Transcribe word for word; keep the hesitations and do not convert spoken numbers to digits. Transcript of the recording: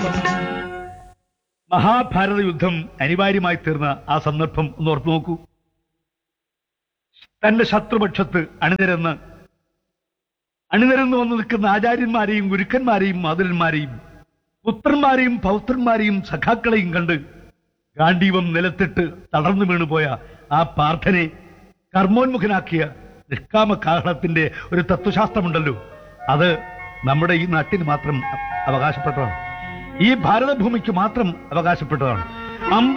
മഹാഭാരത യുദ്ധം അനിവാര്യമായി തീർന്ന ആ സന്ദർഭം ഒന്ന് ഓർത്തു നോക്കൂ. തന്റെ ശത്രുപക്ഷത്ത് അണിനിരന്ന് അണിനിരന്ന് വന്ന് നിൽക്കുന്ന ആചാര്യന്മാരെയും ഗുരുക്കന്മാരെയും മാതുരന്മാരെയും പുത്രന്മാരെയും പൗത്രന്മാരെയും സഖാക്കളെയും കണ്ട് ഗാന്ധീവം നിലത്തിട്ട് തളർന്നു വീണുപോയ ആ പാർത്ഥനെ കർമ്മോന്മുഖനാക്കിയ നിഷ്കാമ കാഹളത്തിന്റെ ഒരു തത്വശാസ്ത്രമുണ്ടല്ലോ, അത് നമ്മുടെ ഈ നാട്ടിന് മാത്രം അവകാശപ്പെട്ടതാണ്, ഈ ഭാരതഭൂമിക്ക് മാത്രം അവകാശപ്പെട്ടതാണ്. അമ്പ